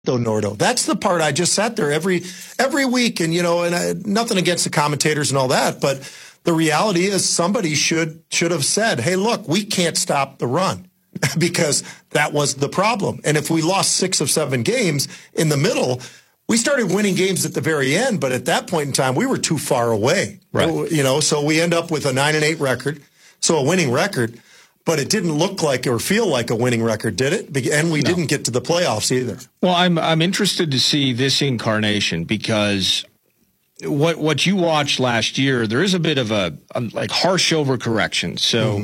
though, Nordo. That's the part I just sat there every week, and nothing against the commentators and all that, but the reality is somebody should have said, hey, look, we can't stop the run because that was the problem. And if we lost 6 of 7 games in the middle, we started winning games at the very end, but at that point in time, we were too far away. Right. So we end up with a 9-8 record, so a winning record. But it didn't look like or feel like a winning record, did it? And we didn't get to the playoffs either. Well, I'm interested to see this incarnation because what you watched last year, there is a bit of a harsh overcorrection. So,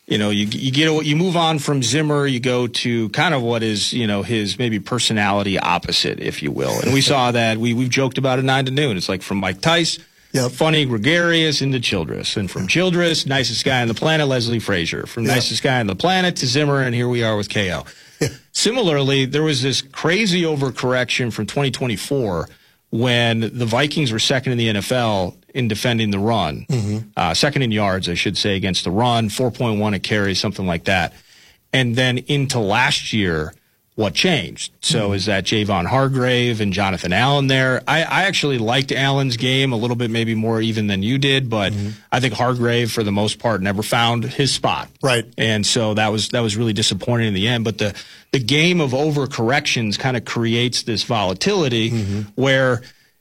you move on from Zimmer, you go to kind of what is, his maybe personality opposite, if you will. And we saw that. We've joked about it 9 to noon. It's like from Mike Tice. Yep. Funny, gregarious, into Childress. And from Childress, nicest guy on the planet, Leslie Frazier. From nicest guy on the planet to Zimmer, and here we are with KO. Yeah. Similarly, there was this crazy overcorrection from 2024 when the Vikings were second in the NFL in defending the run. Second in yards, I should say, against the run, 4.1 a carry, something like that. And then into last year, what changed? So is that Javon Hargrave and Jonathan Allen there? I actually liked Allen's game a little bit, maybe more even than you did, but I think Hargrave, for the most part, never found his spot. Right. And so that was really disappointing in the end. But the game of overcorrections kind of creates this volatility where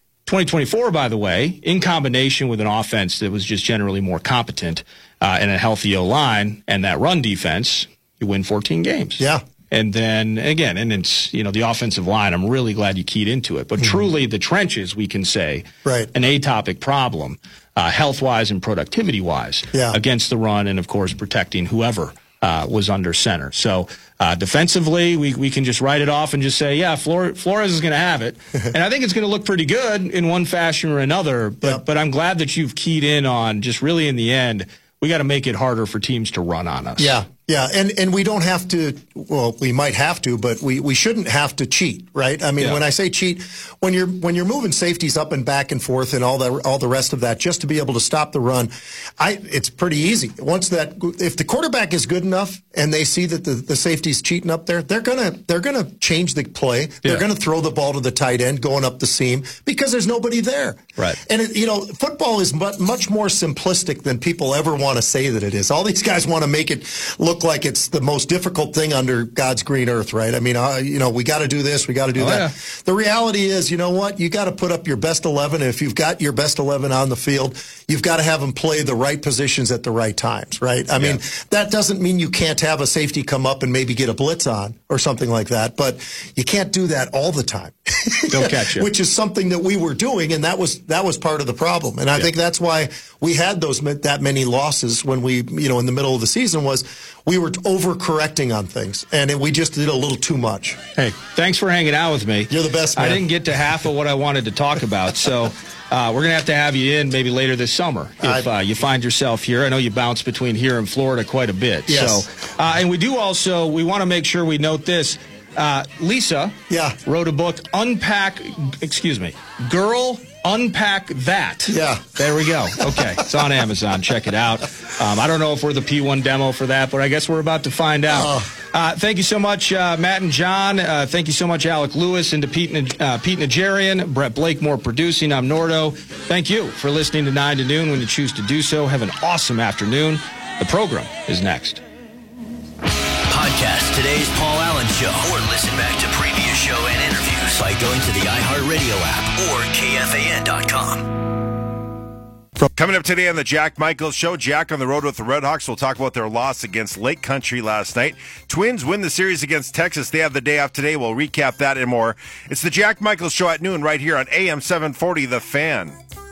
2024, by the way, in combination with an offense that was just generally more competent and a healthy O-line and that run defense, you win 14 games. Yeah. And then, again, and it's, the offensive line, I'm really glad you keyed into it. But truly, the trenches, we can say, right, an atopic problem, health-wise and productivity-wise, against the run and, of course, protecting whoever was under center. So defensively, we can just write it off and just say, yeah, Flores is going to have it. And I think it's going to look pretty good in one fashion or another. But I'm glad that you've keyed in on just really in the end, we got to make it harder for teams to run on us. Yeah. Yeah, and we don't have to, well, we might have to, but we shouldn't have to cheat, right? I mean, when I say cheat, when you're moving safeties up and back and forth and all the rest of that, just to be able to stop the run, it's pretty easy. If the quarterback is good enough and they see that the safety's cheating up there, they're gonna change the play. They're gonna throw the ball to the tight end going up the seam because there's nobody there. Right. And football is much more simplistic than people ever want to say that it is. All these guys want to make it look like it's the most difficult thing under God's green earth, right? I mean, we got to do this, we got to do that. Yeah. The reality is, you know what? You got to put up your best 11. And if you've got your best 11 on the field, you've got to have them play the right positions at the right times, right? I mean, that doesn't mean you can't have a safety come up and maybe get a blitz on or something like that, but you can't do that all the time. They'll catch you. Which is something that we were doing, and that was part of the problem. And I think that's why we had that many losses when we, in the middle of the season, was we were overcorrecting on things, and we just did a little too much. Hey, thanks for hanging out with me. You're the best, man. I didn't get to half of what I wanted to talk about, so we're going to have you in maybe later this summer if you find yourself here. I know you bounce between here and Florida quite a bit. Yes. So, and we want to make sure we note this. Lisa wrote a book, Girl, Unpack That. Yeah. There we go. Okay. It's on Amazon. Check it out. I don't know if we're the P1 demo for that, but I guess we're about to find out. Thank you so much, Matt and John. Thank you so much, Alec Lewis, and to Pete Najarian, Brett Blakemore producing. I'm Nordo. Thank you for listening to 9 to Noon when you choose to do so. Have an awesome afternoon. The program is next. Podcast today's Paul Allen Show, or listen back to previous show and interviews by going to the iHeartRadio app or KFAN.com. Coming up today on the Jack Michaels Show, Jack on the road with the Redhawks. We'll talk about their loss against Lake Country last night. Twins win the series against Texas. They have the day off today. We'll recap that and more. It's the Jack Michaels Show at noon right here on AM 740, The Fan.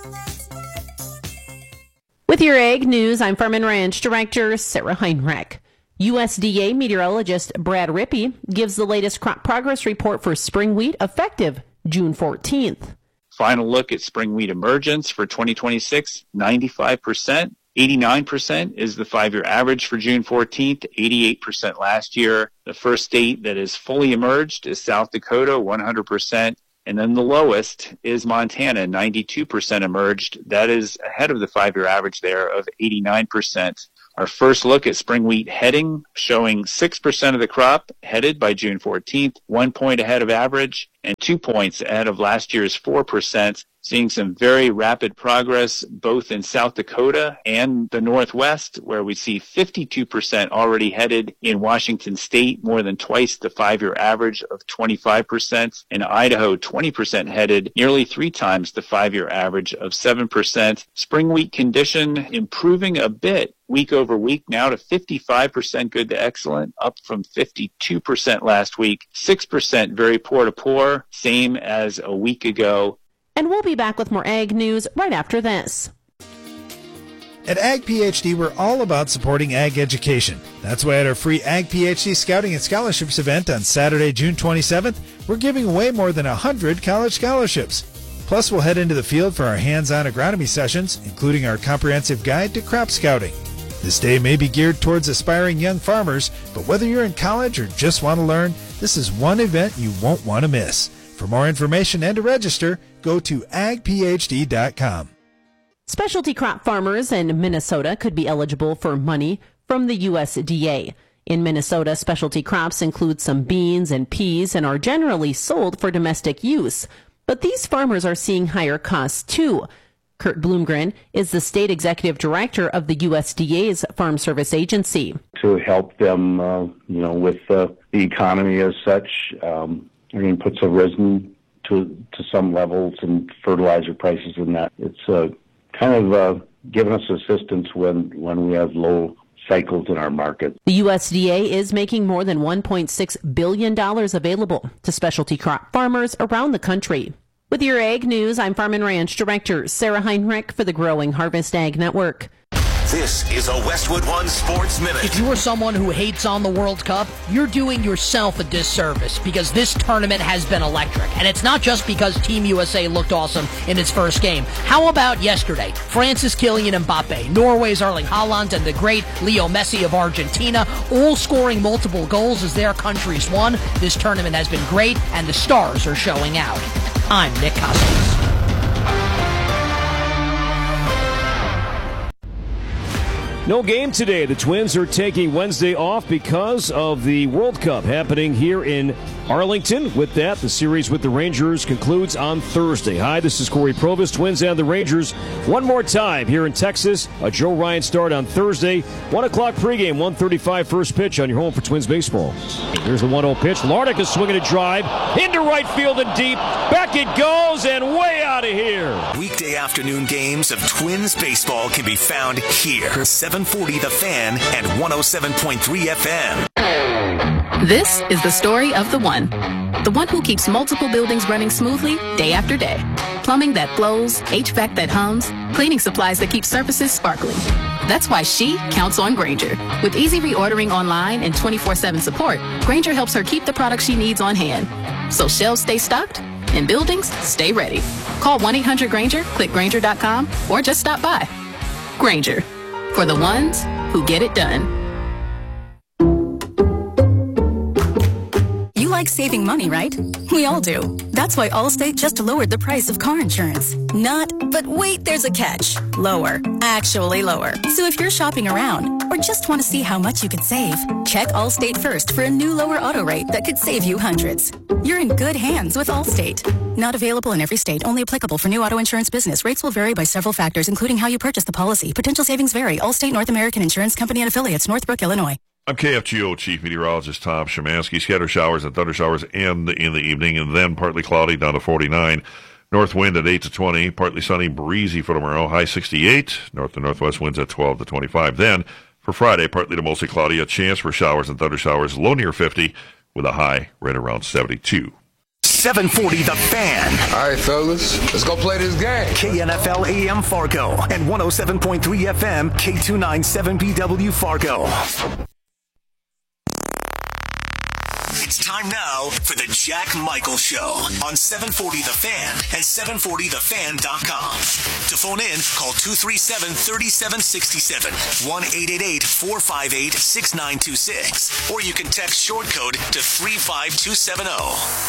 With your Ag News, I'm Farm and Ranch Director Sarah Heinrich. USDA meteorologist Brad Rippey gives the latest crop progress report for spring wheat effective June 14th. Final look at spring wheat emergence for 2026, 95%. 89% is the 5-year average for June 14th, 88% last year. The first state that is fully emerged is South Dakota, 100%. And then the lowest is Montana, 92% emerged. That is ahead of the 5-year average there of 89%. Our first look at spring wheat heading, showing 6% of the crop headed by June 14th, 1 point ahead of average. and 2 points ahead of last year's 4%. Seeing some very rapid progress both in South Dakota and the Northwest, where we see 52% already headed in Washington State, more than twice the 5-year average of 25%. In Idaho, 20% headed, nearly 3 times the 5-year average of 7%. Spring wheat condition improving a bit week over week, now to 55% good to excellent, up from 52% last week. 6% very poor to poor, same as a week ago. And we'll be back with more ag news right after this. At Ag PhD, we're all about supporting ag education. That's why at our free Ag PhD Scouting and Scholarships event on Saturday, June 27th, we're giving away more than 100 college scholarships. Plus, we'll head into the field for our hands-on agronomy sessions, including our comprehensive guide to crop scouting. This day may be geared towards aspiring young farmers, but whether you're in college or just want to learn, this is one event you won't want to miss. For more information and to register, go to agphd.com. Specialty crop farmers in Minnesota could be eligible for money from the USDA. In Minnesota, specialty crops include some beans and peas and are generally sold for domestic use. But these farmers are seeing higher costs too. Kurt Bloomgren is the state executive director of the USDA's Farm Service Agency. To help them, with the economy as such, inputs have risen to some levels and fertilizer prices and that. It's kind of given us assistance when we have low cycles in our market. The USDA is making more than $1.6 billion available to specialty crop farmers around the country. With your Ag News, I'm Farm and Ranch Director Sarah Heinrich for the Growing Harvest Ag Network. This is a Westwood One Sports Minute. If you are someone who hates on the World Cup, you're doing yourself a disservice because this tournament has been electric. And it's not just because Team USA looked awesome in its first game. How about yesterday? France's Kylian Mbappe, Norway's Erling Haaland, and the great Leo Messi of Argentina, all scoring multiple goals as their countries won. This tournament has been great, and the stars are showing out. I'm Nick Costius. No game today. The Twins are taking Wednesday off because of the World Cup happening here in Arlington. With that, the series with the Rangers concludes on Thursday. Hi, this is Corey Provis. Twins and the Rangers one more time here in Texas. A Joe Ryan start on Thursday. 1 o'clock pregame, 1:35 first pitch on your home for Twins baseball. Here's the 1-0 pitch. Larnach is swinging a drive into right field and deep. Back it goes and way out of here. Weekday afternoon games of Twins baseball can be found here. 740 The Fan and 107.3 FM. This is the story of the one who keeps multiple buildings running smoothly day after day. Plumbing that flows, HVAC that hums, cleaning supplies that keep surfaces sparkling. That's why she counts on Grainger. With easy reordering online and 24/7 support, Grainger helps her keep the products she needs on hand. So shelves stay stocked and buildings stay ready. Call 1-800-GRAINGER, click Grainger.com, or just stop by. Grainger, for the ones who get it done. You like saving money, right? We all do. That's why Allstate just lowered the price of car insurance. But wait, there's a catch. Lower. Actually lower. So if you're shopping around or just want to see how much you could save, check Allstate first for a new lower auto rate that could save you hundreds. You're in good hands with Allstate. Not available in every state. Only applicable for new auto insurance business. Rates will vary by several factors, including how you purchase the policy. Potential savings vary. Allstate North American Insurance Company and Affiliates, Northbrook, Illinois. I'm KFGO Chief Meteorologist Tom Szymanski. Scattered showers and thunder showers end in the evening, and then partly cloudy down to 49. North wind at 8 to 20. Partly sunny, breezy for tomorrow. High 68. North to northwest winds at 12 to 25. Then for Friday, partly to mostly cloudy. A chance for showers and thunder showers. Low near 50 with a high right around 72. 740 The Fan. All right, fellas, let's go play this game. KNFL AM Fargo and 107.3 FM K297BW Fargo. It's time now for the Jack Michael Show on 740 The Fan and 740thefan.com. To phone in, call 237-3767, 1-888-458-6926, or you can text short code to 35270.